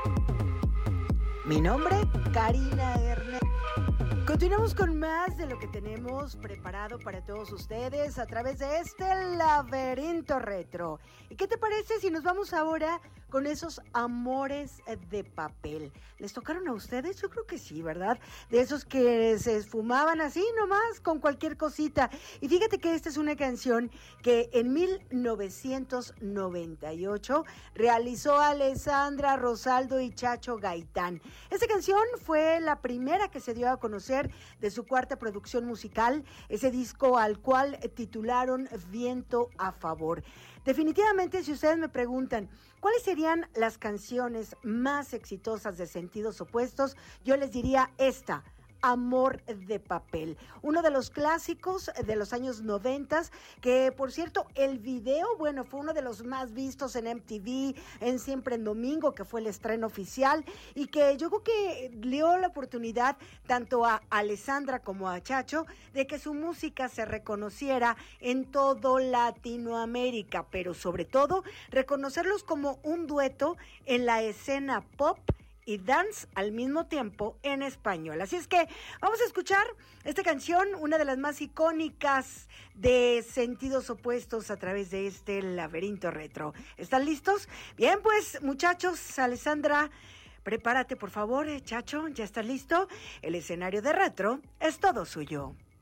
Mi nombre, Karina Ernest. Continuamos con más de lo que tenemos preparado para todos ustedes a través de este laberinto retro. ¿Y qué te parece si nos vamos ahora con esos amores de papel? ¿Les tocaron a ustedes? Yo creo que sí, ¿verdad? De esos que se esfumaban así nomás con cualquier cosita. Y fíjate que esta es una canción que en 1998 realizó Alessandra Rosaldo y Chacho Gaitán. Esta canción fue la primera que se dio a conocer de su cuarta producción musical, ese disco al cual titularon Viento a Favor. Definitivamente, si ustedes me preguntan cuáles serían las canciones más exitosas de Sentidos Opuestos, yo les diría esta: Amor de Papel, uno de los clásicos de los años 90, que por cierto el video, bueno, fue uno de los más vistos en MTV, en Siempre en Domingo, que fue el estreno oficial, y que yo creo que dio la oportunidad tanto a Alessandra como a Chacho de que su música se reconociera en todo Latinoamérica, pero sobre todo reconocerlos como un dueto en la escena pop y dance al mismo tiempo en español. Así es que vamos a escuchar esta canción, una de las más icónicas de Sentidos Opuestos a través de este laberinto retro. ¿Están listos? Bien, pues muchachos, Alessandra, prepárate por favor, Chacho, ¿ya estás listo? El escenario de retro es todo suyo.